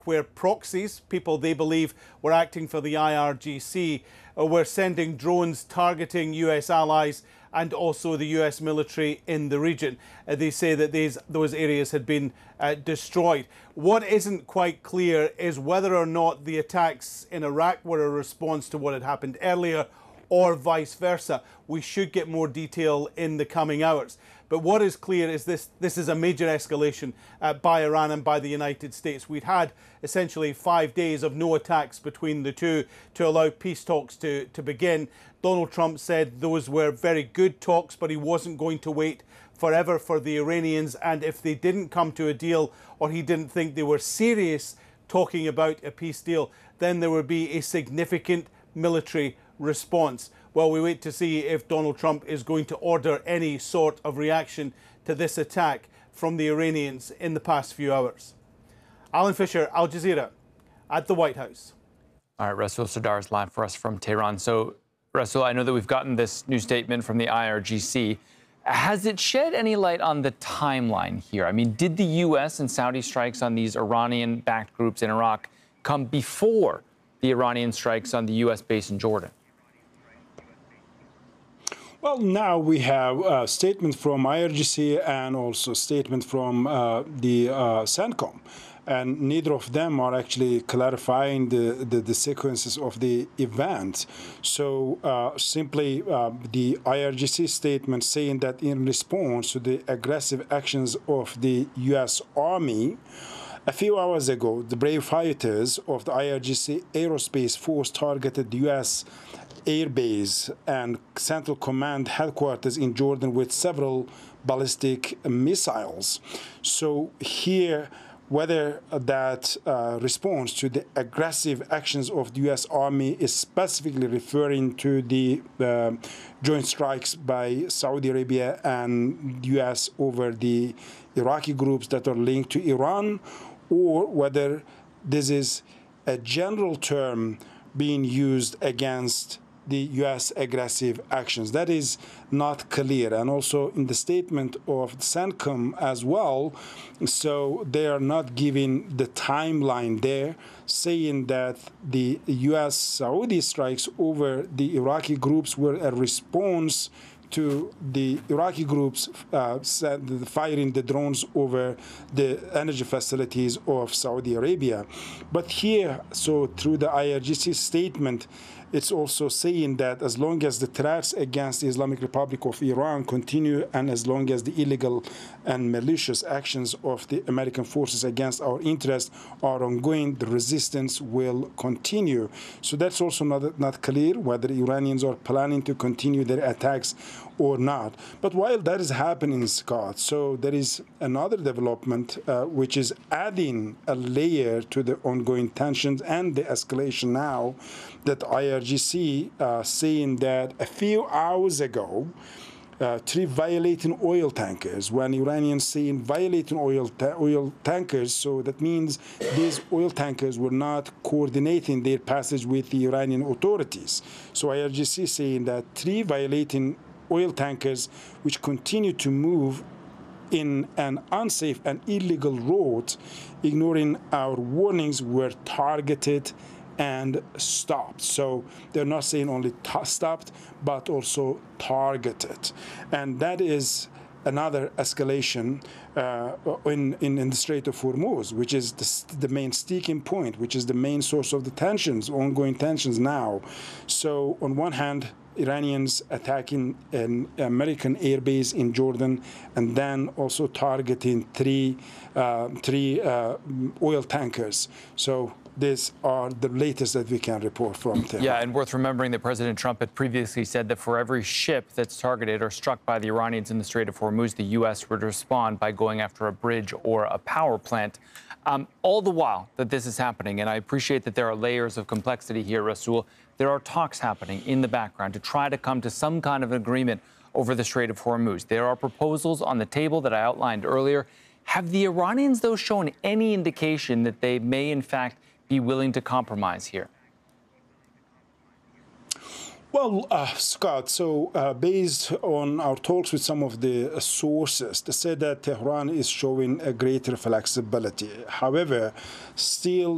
where proxies, people they believe were acting for the IRGC, were sending drones targeting US allies and also the US military in the region. They say that those areas had been destroyed. What isn't quite clear is whether or not the attacks in Iraq were a response to what had happened earlier or vice versa. We should get more detail in the coming hours. But what is clear is this is a major escalation by Iran and by the United States. We'd had essentially 5 days of no attacks between the two to allow peace talks to begin. Donald Trump said those were very good talks, but he wasn't going to wait forever for the Iranians. And if they didn't come to a deal, or he didn't think they were serious talking about a peace deal, then there would be a significant military response. Well, we wait to see if Donald Trump is going to order any sort of reaction to this attack from the Iranians in the past few hours. Alan Fisher, Al Jazeera, at the White House. All right, Rasool Sardar is live for us from Tehran. So, Rasool, I know that we've gotten this new statement from the IRGC. Has it shed any light on the timeline here? I mean, did the U.S. and Saudi strikes on these Iranian-backed groups in Iraq come before the Iranian strikes on the U.S. base in Jordan? Well, now we have a statement from IRGC and also a statement from the CENTCOM. And neither of them are actually clarifying the sequences of the event. So simply the IRGC statement saying that in response to the aggressive actions of the U.S. Army, a few hours ago, the brave fighters of the IRGC Aerospace Force targeted the U.S. Air Base and Central Command headquarters in Jordan with several ballistic missiles. So here, whether that response to the aggressive actions of the U.S. Army is specifically referring to the joint strikes by Saudi Arabia and U.S. over the Iraqi groups that are linked to Iran, or whether this is a general term being used against the U.S. aggressive actions. That is not clear. And also in the statement of the CENTCOM as well, so they are not giving the timeline there, saying that the U.S. Saudi strikes over the Iraqi groups were a response to the Iraqi groups firing the drones over the energy facilities of Saudi Arabia. But here, so through the IRGC statement, it's also saying that as long as the threats against the Islamic Republic of Iran continue and as long as the illegal and malicious actions of the American forces against our interests are ongoing, the resistance will continue. So that's also not clear whether Iranians are planning to continue their attacks or not. But while that is happening, Scott, so there is another development which is adding a layer to the ongoing tensions and the escalation now, that IRGC saying that a few hours ago, 3 violating oil tankers. When Iranians saying violating oil tankers, so that means these oil tankers were not coordinating their passage with the Iranian authorities. So IRGC saying that 3 violating oil tankers which continue to move in an unsafe and illegal route, ignoring our warnings, were targeted and stopped. So they're not saying only stopped, but also targeted. And that is another escalation in the Strait of Hormuz, which is the main sticking point, which is the main source of the tensions, ongoing tensions now. So on one hand, Iranians attacking an American airbase in Jordan, and then also targeting three oil tankers. So these are the latest that we can report from Tehran. Yeah, and worth remembering that President Trump had previously said that for every ship that's targeted or struck by the Iranians in the Strait of Hormuz, the U.S. would respond by going after a bridge or a power plant. All the while that this is happening, and I appreciate that there are layers of complexity here, Rasool, there are talks happening in the background to try to come to some kind of agreement over the Strait of Hormuz. There are proposals on the table that I outlined earlier. Have the Iranians, though, shown any indication that they may, in fact, be willing to compromise here? Well, Scott, so based on our talks with some of the sources, they said that Tehran is showing a greater flexibility. However, still